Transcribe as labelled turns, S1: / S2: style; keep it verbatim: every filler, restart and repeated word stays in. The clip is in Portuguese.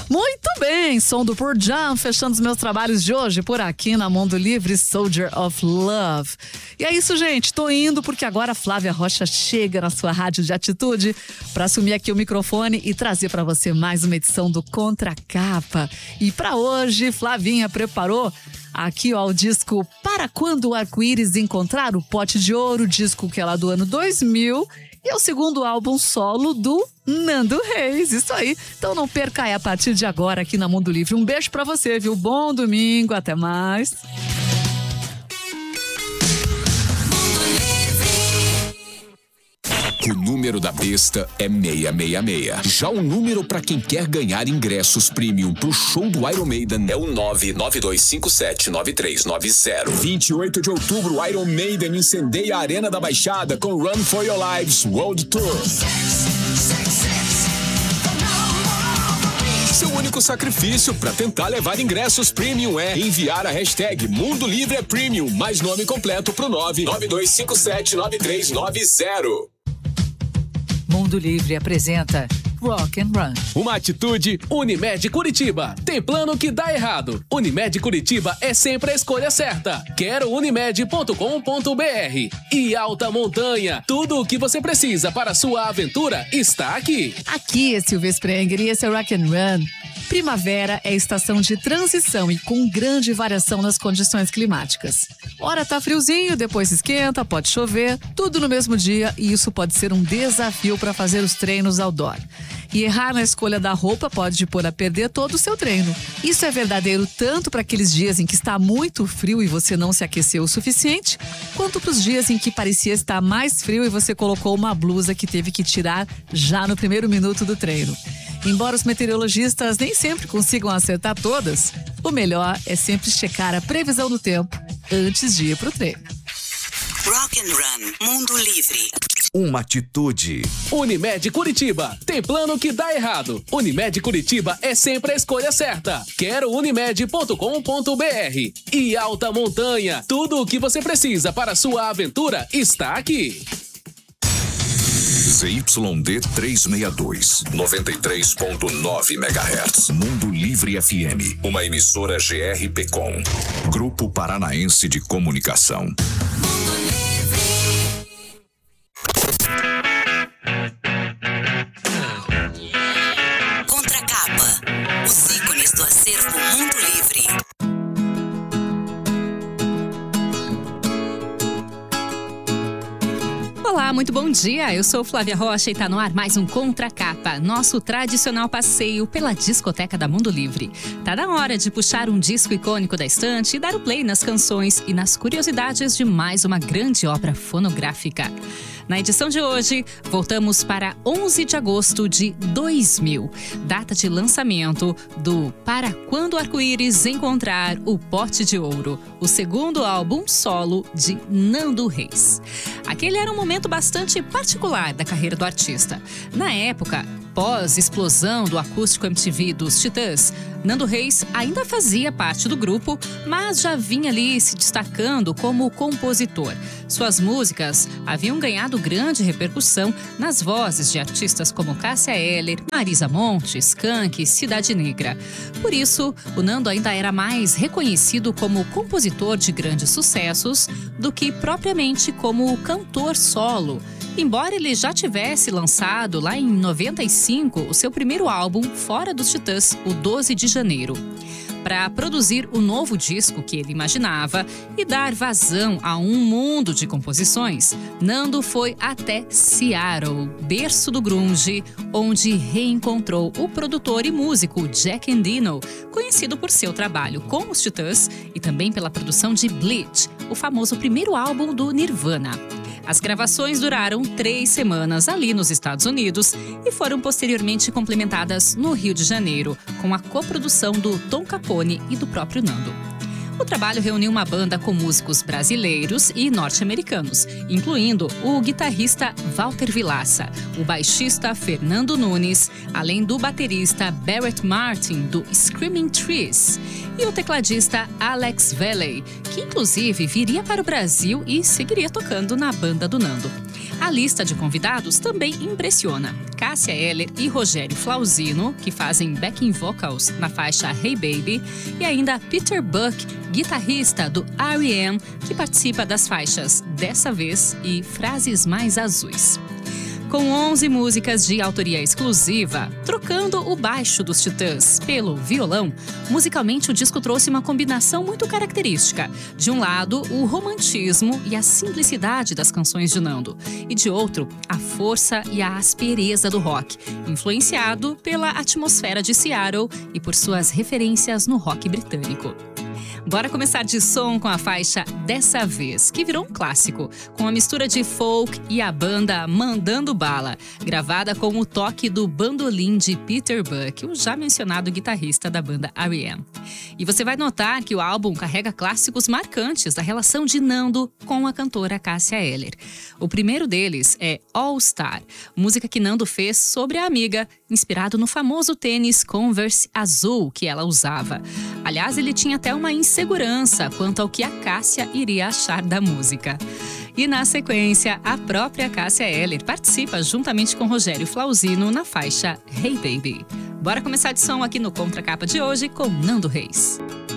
S1: Muito bem, som do Pearl Jam, fechando os meus trabalhos de hoje por aqui na Mundo Livre, Soldier of Love. E é isso, gente, tô indo porque agora a Flávia Rocha chega na sua rádio de atitude para assumir aqui o microfone e trazer para você mais uma edição do Contracapa. E para hoje, Flavinha preparou aqui, ó, o disco Para Quando o Arco-Íris Encontrar o Pote de Ouro, disco que é lá do ano dois mil, e é o segundo álbum solo do Nando Reis, isso aí. Então não perca aí a partir de agora aqui na Mundo Livre. Um beijo pra você, viu? Bom domingo, até mais.
S2: O número da besta é seiscentos e sessenta e seis. Já o número para quem quer ganhar ingressos premium pro show do Iron Maiden é o nove nove dois cinco sete nove três nove zero. vinte e oito de outubro, Iron Maiden incendeia a Arena da Baixada com Run for Your Lives World Tour. Seu único sacrifício para tentar levar ingressos premium é enviar a hashtag Mundo Livre é Premium mais nome completo pro nove nove dois cinco sete nove três nove zero.
S3: Mundo Livre apresenta Rock and Run.
S4: Uma atitude Unimed Curitiba. Tem plano que dá errado. Unimed Curitiba é sempre a escolha certa. Quero unimed ponto com ponto br. E Alta Montanha. Tudo o que você precisa para a sua aventura está aqui.
S1: Aqui é Silvia Sprenger e esse é Rock and Run. Primavera é estação de transição e com grande variação nas condições climáticas. Ora tá friozinho, depois esquenta, pode chover, tudo no mesmo dia, e isso pode ser um desafio para fazer os treinos outdoor. E errar na escolha da roupa pode pôr a perder todo o seu treino. Isso é verdadeiro tanto para aqueles dias em que está muito frio e você não se aqueceu o suficiente, quanto para os dias em que parecia estar mais frio e você colocou uma blusa que teve que tirar já no primeiro minuto do treino. Embora os meteorologistas nem sempre consigam acertar todas, o melhor é sempre checar a previsão do tempo antes de ir pro treino.
S5: Rock and Run, Mundo Livre.
S2: Uma atitude.
S4: Unimed Curitiba. Tem plano que dá errado. Unimed Curitiba é sempre a escolha certa. Quero unimed ponto com ponto br. E Alta Montanha. Tudo o que você precisa para a sua aventura está aqui.
S2: Z Y D trezentos e sessenta e dois, noventa e três ponto nove megahertz. Mundo Livre F M. Uma emissora G R P com. Grupo Paranaense de Comunicação.
S5: Contracapa. Os ícones do acervo Mundo Livre.
S6: Olá, muito bom dia. Eu sou Flávia Rocha e tá no ar mais um Contracapa, nosso tradicional passeio pela discoteca da Mundo Livre. Tá na hora de puxar um disco icônico da estante e dar o play nas canções e nas curiosidades de mais uma grande obra fonográfica. Na edição de hoje, voltamos para onze de agosto de dois mil, data de lançamento do Para Quando o Arco-Íris Encontrar o Pote de Ouro, o segundo álbum solo de Nando Reis. Aquele era um momento bastante particular da carreira do artista. Na época, pós-explosão do acústico M T V dos Titãs, Nando Reis ainda fazia parte do grupo, mas já vinha ali se destacando como compositor. Suas músicas haviam ganhado grande repercussão nas vozes de artistas como Cássia Eller, Marisa Monte, Skank e Cidade Negra. Por isso, o Nando ainda era mais reconhecido como compositor de grandes sucessos do que propriamente como cantor solo. Embora ele já tivesse lançado lá em noventa e cinco o seu primeiro álbum fora dos Titãs, o doze de janeiro. Para produzir o novo disco que ele imaginava e dar vazão a um mundo de composições, Nando foi até Seattle, berço do grunge, onde reencontrou o produtor e músico Jack Endino, conhecido por seu trabalho com os Titãs e também pela produção de Bleach, o famoso primeiro álbum do Nirvana. As gravações duraram três semanas ali nos Estados Unidos e foram posteriormente complementadas no Rio de Janeiro, com a coprodução do Tom Capone e do próprio Nando. O trabalho reuniu uma banda com músicos brasileiros e norte-americanos, incluindo o guitarrista Walter Vilaça, o baixista Fernando Nunes, além do baterista Barrett Martin, do Screaming Trees, e o tecladista Alex Valley, que inclusive viria para o Brasil e seguiria tocando na banda do Nando. A A lista de convidados também impressiona. Cássia Eller e Rogério Flauzino, que fazem backing vocals na faixa Hey Baby, e ainda Peter Buck, guitarrista do R E M, que participa das faixas Dessa Vez e Frases Mais Azuis. Com onze músicas de autoria exclusiva, trocando o baixo dos Titãs pelo violão, musicalmente o disco trouxe uma combinação muito característica. De um lado, o romantismo e a simplicidade das canções de Nando, e de outro, a força e a aspereza do rock, influenciado pela atmosfera de Seattle e por suas referências no rock britânico. Bora começar de som com a faixa Dessa Vez, que virou um clássico, com a mistura de folk e a banda mandando bala, gravada com o toque do bandolim de Peter Buck, o já mencionado guitarrista da banda R E M. E você vai notar que o álbum carrega clássicos marcantes da relação de Nando com a cantora Cássia Eller. O primeiro deles é All Star, música que Nando fez sobre a amiga, inspirado no famoso tênis Converse azul que ela usava. Aliás, ele tinha até uma insegurança quanto ao que a Cássia iria achar da música. E na sequência, a própria Cássia Eller participa juntamente com Rogério Flauzino na faixa Hey Baby. Bora começar de som aqui no Contracapa de hoje com Nando Reis.